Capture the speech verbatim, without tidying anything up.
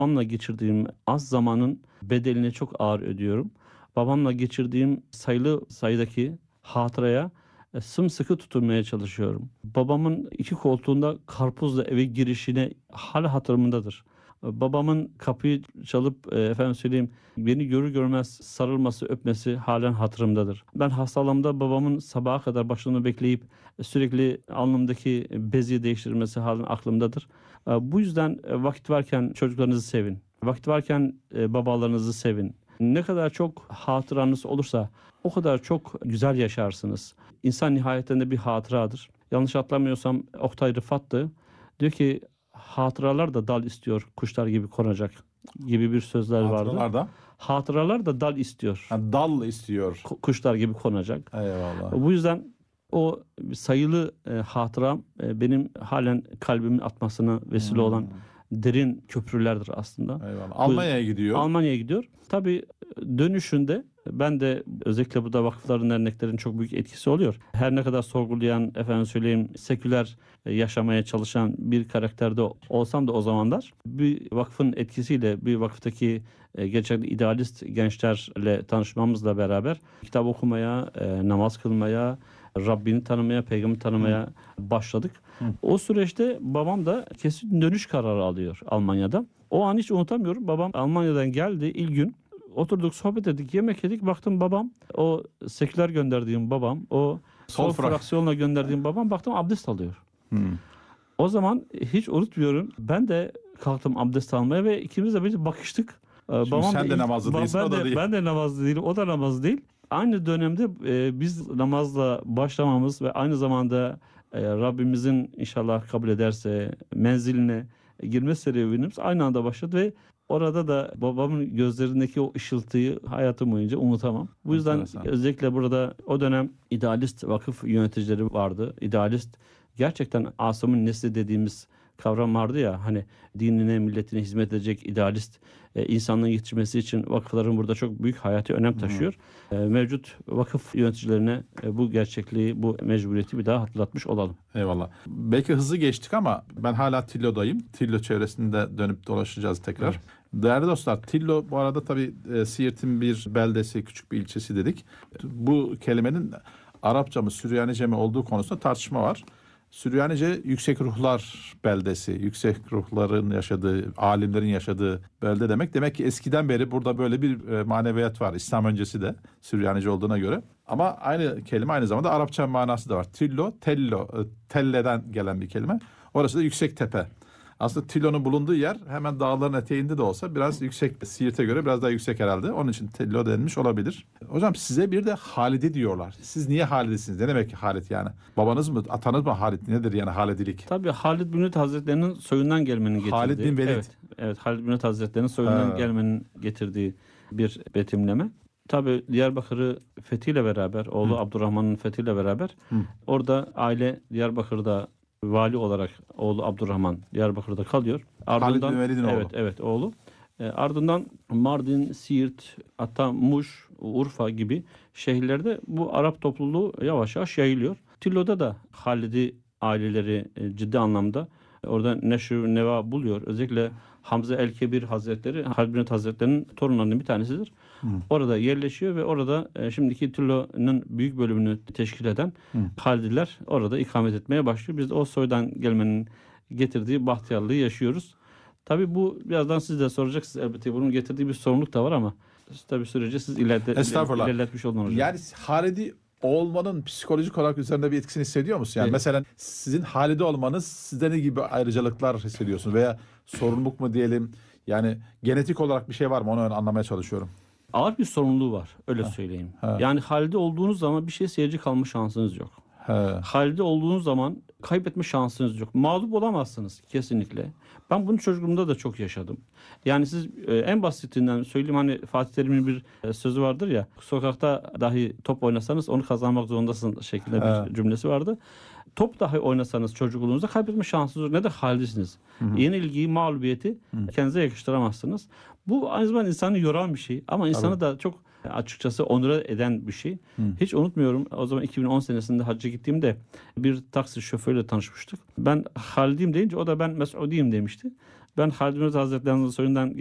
babamla geçirdiğim az zamanın bedelini çok ağır ödüyorum. Babamla geçirdiğim sayılı sayıdaki hatıraya e, sımsıkı tutunmaya çalışıyorum. Babamın iki koltuğunda karpuzla eve girişine hala hatırımdadır. E, Babamın kapıyı çalıp e, efendim söyleyeyim beni görür görmez sarılması, öpmesi halen hatırımdadır. Ben hastalığımda babamın sabaha kadar başını bekleyip e, sürekli alnımdaki bezi değiştirmesi halen aklımdadır. E, Bu yüzden e, vakit varken çocuklarınızı sevin. Vakit varken e, babalarınızı sevin. Ne kadar çok hatıranız olursa o kadar çok güzel yaşarsınız. İnsan nihayetinde bir hatıradır. Yanlış hatırlamıyorsam Oktay Rıfat'tı. Diyor ki hatıralar da dal istiyor, kuşlar gibi konacak gibi bir sözler vardı. Hatıralarda Hatıralar da dal istiyor, ha, dal istiyor. ku- kuşlar gibi konacak. Eyvallah. Bu yüzden o sayılı e, hatıram e, benim halen kalbimin atmasına vesile Hmm. olan derin köprülerdir aslında. Eyvallah. Almanya'ya gidiyor. Almanya'ya gidiyor. Tabii dönüşünde ben de özellikle burada vakıfların, derneklerin çok büyük etkisi oluyor. Her ne kadar sorgulayan, efendim söyleyeyim, seküler e, yaşamaya çalışan bir karakterde olsam da o zamanlar bir vakfın etkisiyle bir vakıftaki e, gerçekten idealist gençlerle tanışmamızla beraber kitap okumaya, e, namaz kılmaya, Rabbini tanımaya, peygamberi tanımaya başladık. Hı. O süreçte babam da kesin dönüş kararı alıyor Almanya'da. O an hiç unutamıyorum. Babam Almanya'dan geldi ilk gün. Oturduk, sohbet ettik, yemek yedik. Baktım babam, o seküler gönderdiğim babam, o sol, Sol frak- fraksiyonla gönderdiğim babam, baktım abdest alıyor. Hmm. O zaman hiç unutmuyorum. Ben de kalktım abdest almaya ve ikimiz de bir bakıştık. Ee, Şimdi sen de ilk- namazlı ba- değilsin, ben o da de, değil. Ben de namazlı değilim, o da namazlı değil. Aynı dönemde e, biz namazla başlamamız ve aynı zamanda e, Rabbimizin inşallah kabul ederse menziline girme serüvenimiz aynı anda başladı ve orada da babamın gözlerindeki o ışıltıyı hayatım boyunca unutamam. Bu yüzden Enteresan. özellikle burada o dönem idealist vakıf yöneticileri vardı. İdealist, gerçekten Asım'ın nesli dediğimiz kavram vardı ya, hani dinine, milletine hizmet edecek idealist e, insanlığın yetişmesi için vakıfların burada çok büyük hayati önem taşıyor. E, mevcut vakıf yöneticilerine e, bu gerçekliği, bu mecburiyeti bir daha hatırlatmış olalım. Eyvallah. Belki hızlı geçtik ama ben hala Tillo'dayım. Tillo çevresinde dönüp dolaşacağız tekrar. Evet. Değerli dostlar, Tillo bu arada tabii e, Siirt'in bir beldesi, küçük bir ilçesi dedik. Bu kelimenin Arapça mı, Süryanice mi olduğu konusunda tartışma var. Süryanice yüksek ruhlar beldesi, yüksek ruhların yaşadığı, alimlerin yaşadığı belde demek. Demek ki eskiden beri burada böyle bir e, maneviyat var. İslam öncesi de Süryanice olduğuna göre. Ama aynı kelime aynı zamanda Arapça manası da var. Tillo, tello, e, telleden gelen bir kelime. Orası da yüksek tepe. Aslında Tillo'nun bulunduğu yer hemen dağların eteğinde de olsa biraz yüksek. Siirt'e göre biraz daha yüksek herhalde. Onun için Tillo denilmiş olabilir. Hocam size bir de Halidi diyorlar. Siz niye Halidisiniz? Ne demek ki Halid yani? Babanız mı, atanız mı Halid? Nedir yani Halidilik? Tabii Halid bin Velid Hazretleri'nin soyundan gelmenin getirdiği. Halid bin Velid. Evet, evet Halid bin Velid Hazretleri'nin soyundan Ha. gelmenin getirdiği bir betimleme. Tabii Diyarbakır'ı fethiyle beraber, oğlu Abdurrahman'ın fethiyle beraber orada aile Diyarbakır'da vali olarak oğlu Abdurrahman Diyarbakır'da kalıyor. Halid bin Velid'in oğlu. Evet, evet oğlu. E, ardından Mardin, Siirt, hatta Muş, Urfa gibi şehirlerde bu Arap topluluğu yavaş yavaş yayılıyor. Tillo'da da Halidi aileleri e, ciddi anlamda e, orada neşr neva buluyor. Özellikle Hamza el-Kebir Hazretleri, Halid bin Velid Hazretleri'nin torunlarının bir tanesidir. Hı. Orada yerleşiyor ve orada e, şimdiki Tillo'nun büyük bölümünü teşkil eden Hı. Halidiler orada ikamet etmeye başlıyor. Biz de o soydan gelmenin getirdiği bahtiyarlığı yaşıyoruz. Tabii bu birazdan siz de soracaksınız elbette. Bunun getirdiği bir sorumluluk da var ama tabii sürece siz ileride, Estağfurullah. ilerletmiş oldunuz hocam. Yani Halidi olmanın psikolojik olarak üzerinde bir etkisini hissediyor musun? Yani Evet. mesela sizin Halide olmanız sizde ne gibi ayrıcalıklar hissediyorsun? Veya sorumluluk mu diyelim? Yani genetik olarak bir şey var mı? Onu anlamaya çalışıyorum. Ağır bir sorumluluğu var, öyle söyleyeyim. ha. Yani Halide olduğunuz zaman bir şey seyirci kalma şansınız yok. He. Halide olduğunuz zaman kaybetme şansınız yok. Mağlup olamazsınız kesinlikle. Ben bunu çocukluğumda da çok yaşadım. Yani siz e, en basitinden söyleyeyim, hani Fatih Terim'in bir e, sözü vardır ya, sokakta dahi top oynasanız onu kazanmak zorundasın şeklinde bir Evet. cümlesi vardı. Top dahi oynasanız çocukluğunuzda kaybetme şansınız yok. Ne de halidesiniz. Yenilgiyi, mağlubiyeti kendinize yakıştıramazsınız. Bu aynı zamanda insanı yoran bir şey ama insanı da çok açıkçası onur eden bir şey. Hı. Hiç unutmuyorum, o zaman iki bin on senesinde hacca gittiğimde bir taksi şoförüyle tanışmıştık. Ben Halidiyim deyince o da ben Mes'udiyim demişti. Ben Halid Hazretleri'nin soyundan